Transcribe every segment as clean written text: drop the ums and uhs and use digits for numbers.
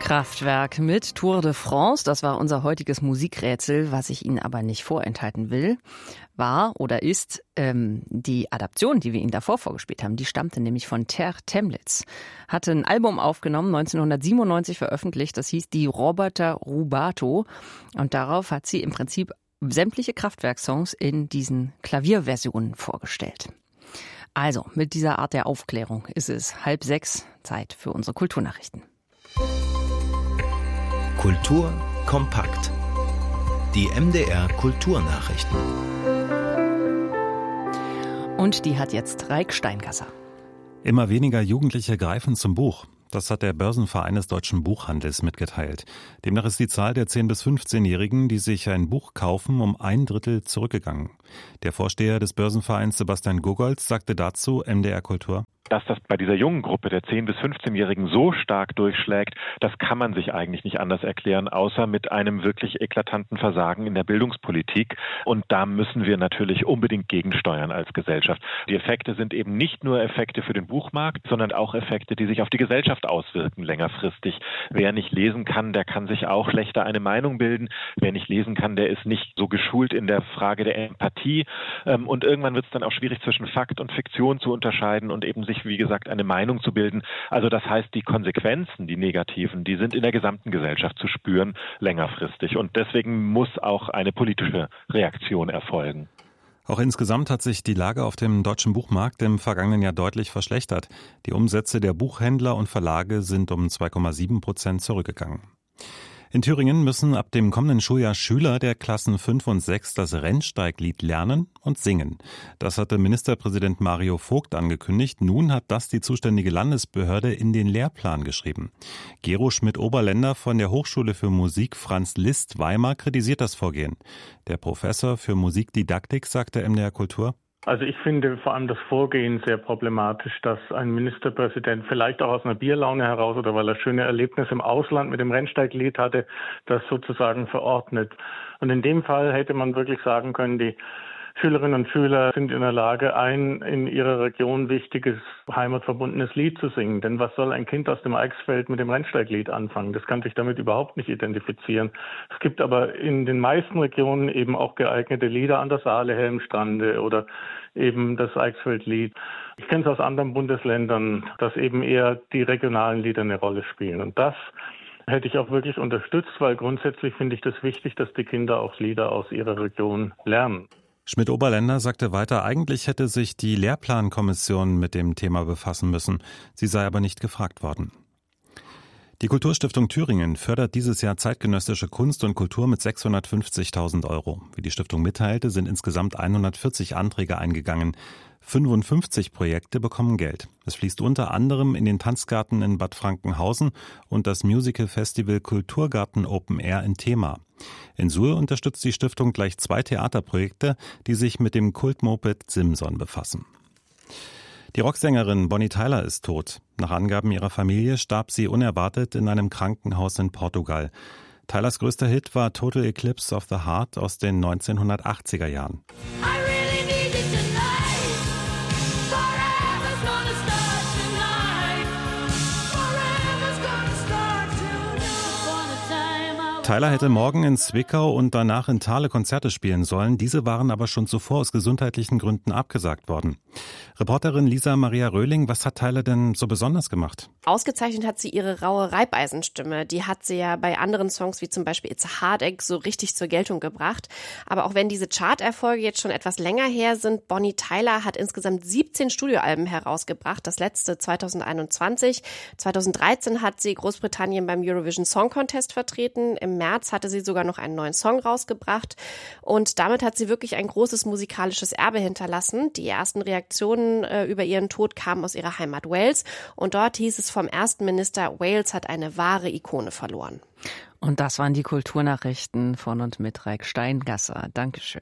Kraftwerk mit Tour de France, das war unser heutiges Musikrätsel. Was ich Ihnen aber nicht vorenthalten will, war oder ist die Adaption, die wir Ihnen davor vorgespielt haben. Die stammte nämlich von Ter Temlitz. Hatte ein Album aufgenommen, 1997 veröffentlicht, das hieß Die Roboter Rubato. Und darauf hat sie im Prinzip sämtliche Kraftwerk-Songs in diesen Klavierversionen vorgestellt. Also, mit dieser Art der Aufklärung ist es 5:30, Zeit für unsere Kulturnachrichten. Kultur kompakt. Die MDR Kulturnachrichten. Und die hat jetzt Raik Steingasser. Immer weniger Jugendliche greifen zum Buch. Das hat der Börsenverein des deutschen Buchhandels mitgeteilt. Demnach ist die Zahl der 10- bis 15-Jährigen, die sich ein Buch kaufen, um 1/3 zurückgegangen. Der Vorsteher des Börsenvereins Sebastian Gogolz sagte dazu MDR Kultur: Dass das bei dieser jungen Gruppe der 10- bis 15-Jährigen so stark durchschlägt, das kann man sich eigentlich nicht anders erklären, außer mit einem wirklich eklatanten Versagen in der Bildungspolitik. Und da müssen wir natürlich unbedingt gegensteuern als Gesellschaft. Die Effekte sind eben nicht nur Effekte für den Buchmarkt, sondern auch Effekte, die sich auf die Gesellschaft auswirken längerfristig. Wer nicht lesen kann, der kann sich auch schlechter eine Meinung bilden. Wer nicht lesen kann, der ist nicht so geschult in der Frage der Empathie. Und irgendwann wird es dann auch schwierig, zwischen Fakt und Fiktion zu unterscheiden und eben sich, wie gesagt, eine Meinung zu bilden. Also das heißt, die Konsequenzen, die negativen, die sind in der gesamten Gesellschaft zu spüren, längerfristig. Und deswegen muss auch eine politische Reaktion erfolgen. Auch insgesamt hat sich die Lage auf dem deutschen Buchmarkt im vergangenen Jahr deutlich verschlechtert. Die Umsätze der Buchhändler und Verlage sind um 2,7% zurückgegangen. In Thüringen müssen ab dem kommenden Schuljahr Schüler der Klassen 5 und 6 das Rennsteiglied lernen und singen. Das hatte Ministerpräsident Mario Vogt angekündigt. Nun hat das die zuständige Landesbehörde in den Lehrplan geschrieben. Gero Schmidt-Oberländer von der Hochschule für Musik Franz Liszt Weimar kritisiert das Vorgehen. Der Professor für Musikdidaktik sagte MDR Kultur: Also ich finde vor allem das Vorgehen sehr problematisch, dass ein Ministerpräsident vielleicht auch aus einer Bierlaune heraus oder weil er schöne Erlebnisse im Ausland mit dem Rennsteiglied hatte, das sozusagen verordnet. Und in dem Fall hätte man wirklich sagen können, die Schülerinnen und Schüler sind in der Lage, ein in ihrer Region wichtiges, heimatverbundenes Lied zu singen. Denn was soll ein Kind aus dem Eichsfeld mit dem Rennsteiglied anfangen? Das kann sich damit überhaupt nicht identifizieren. Es gibt aber in den meisten Regionen eben auch geeignete Lieder an der Saale, Helmstrande oder eben das Eichsfeldlied. Ich kenne es aus anderen Bundesländern, dass eben eher die regionalen Lieder eine Rolle spielen. Und das hätte ich auch wirklich unterstützt, weil grundsätzlich finde ich das wichtig, dass die Kinder auch Lieder aus ihrer Region lernen. Schmidt-Oberländer sagte weiter, eigentlich hätte sich die Lehrplankommission mit dem Thema befassen müssen. Sie sei aber nicht gefragt worden. Die Kulturstiftung Thüringen fördert dieses Jahr zeitgenössische Kunst und Kultur mit 650.000 €. Wie die Stiftung mitteilte, sind insgesamt 140 Anträge eingegangen. 55 Projekte bekommen Geld. Es fließt unter anderem in den Tanzgarten in Bad Frankenhausen und das Musical-Festival Kulturgarten Open Air in Thema. In Suhl unterstützt die Stiftung gleich 2 Theaterprojekte, die sich mit dem Kultmoped Simson befassen. Die Rocksängerin Bonnie Tyler ist tot. Nach Angaben ihrer Familie starb sie unerwartet in einem Krankenhaus in Portugal. Tylers größter Hit war Total Eclipse of the Heart aus den 1980er Jahren. Tyler hätte morgen in Zwickau und danach in Thale Konzerte spielen sollen. Diese waren aber schon zuvor aus gesundheitlichen Gründen abgesagt worden. Reporterin Lisa Maria Röhling, was hat Tyler denn so besonders gemacht? Ausgezeichnet hat sie ihre raue Reibeisenstimme. Die hat sie ja bei anderen Songs wie zum Beispiel It's a Heartache so richtig zur Geltung gebracht. Aber auch wenn diese Charterfolge jetzt schon etwas länger her sind, Bonnie Tyler hat insgesamt 17 Studioalben herausgebracht. Das letzte 2021. 2013 hat sie Großbritannien beim Eurovision Song Contest vertreten. Im März hatte sie sogar noch einen neuen Song rausgebracht. Und damit hat sie wirklich ein großes musikalisches Erbe hinterlassen. Die ersten Reaktionen über ihren Tod kamen aus ihrer Heimat Wales. Und dort hieß es vom ersten Minister, Wales hat eine wahre Ikone verloren. Und das waren die Kulturnachrichten von und mit Raik Steingasser. Dankeschön.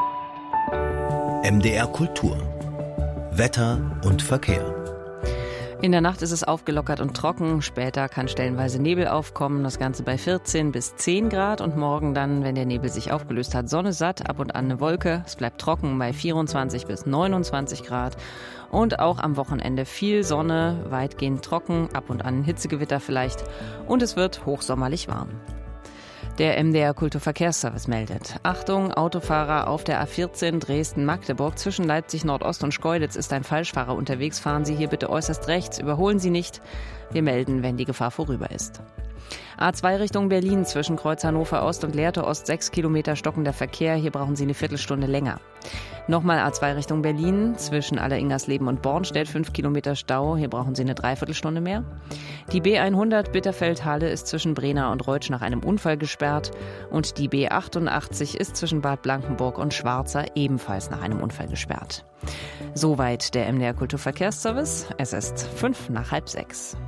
MDR Kultur. Wetter und Verkehr. In der Nacht ist es aufgelockert und trocken. Später kann stellenweise Nebel aufkommen. Das Ganze bei 14 bis 10 Grad. Und morgen dann, wenn der Nebel sich aufgelöst hat, Sonne satt, ab und an eine Wolke. Es bleibt trocken bei 24 bis 29 Grad. Und auch am Wochenende viel Sonne, weitgehend trocken, ab und an Hitzegewitter vielleicht. Und es wird hochsommerlich warm. Der MDR Kulturverkehrsservice meldet: Achtung, Autofahrer auf der A14 Dresden-Magdeburg zwischen Leipzig Nordost und Schkeuditz ist ein Falschfahrer unterwegs. Fahren Sie hier bitte äußerst rechts, überholen Sie nicht. Wir melden, wenn die Gefahr vorüber ist. A2 Richtung Berlin zwischen Kreuz Hannover Ost und Lehrte Ost 6 Kilometer stockender Verkehr. Hier brauchen Sie eine Viertelstunde länger. Nochmal A2 Richtung Berlin zwischen Alleringersleben und Bornstedt 5 Kilometer Stau. Hier brauchen Sie eine Dreiviertelstunde mehr. Die B100 Bitterfeld-Halle ist zwischen Brena und Reutsch nach einem Unfall gesperrt. Und die B88 ist zwischen Bad Blankenburg und Schwarza ebenfalls nach einem Unfall gesperrt. Soweit der MDR Kulturverkehrsservice. Es ist 5:05.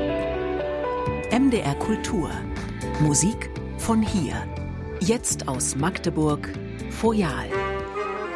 MDR Kultur. Musik von hier. Jetzt aus Magdeburg, Foyal.